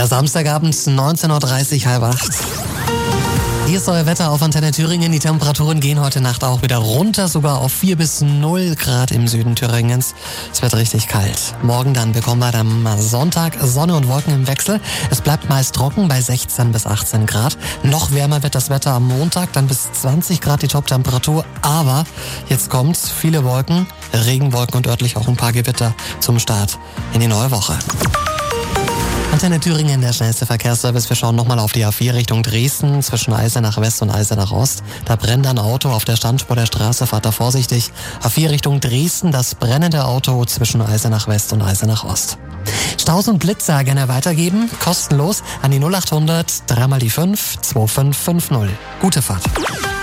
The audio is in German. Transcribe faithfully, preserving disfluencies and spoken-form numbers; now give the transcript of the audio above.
Ja, Samstagabend, neunzehn Uhr dreißig, halb acht. Hier ist euer Wetter auf Antenne Thüringen. Die Temperaturen gehen heute Nacht auch wieder runter, sogar auf vier bis null Grad im Süden Thüringens. Es wird richtig kalt. Morgen dann bekommen wir am Sonntag Sonne und Wolken im Wechsel. Es bleibt meist trocken bei sechzehn bis achtzehn Grad. Noch wärmer wird das Wetter am Montag, dann bis zwanzig Grad die Toptemperatur. Aber jetzt kommt's, viele Wolken, Regenwolken und örtlich auch ein paar Gewitter zum Start in die neue Woche. Antenne Thüringen, der schnellste Verkehrsservice. Wir schauen nochmal auf die A vier Richtung Dresden, zwischen Eisenach West und Eisenach Ost. Da brennt ein Auto auf der Standspur der Straße, fahrt da vorsichtig. A vier Richtung Dresden, das brennende Auto zwischen Eisenach West und Eisenach Ost. Staus und Blitzer gerne weitergeben, kostenlos an die null acht hundert, dreimal die fünf, zwei fünf fünf null. Gute Fahrt.